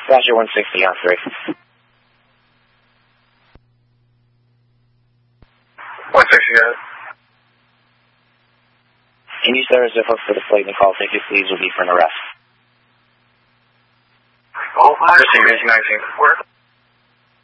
Roger, 160 on 3. 160, got it. Can you service the hook for the flight and call ticket, please, will be for an arrest. Receiving 19. Where?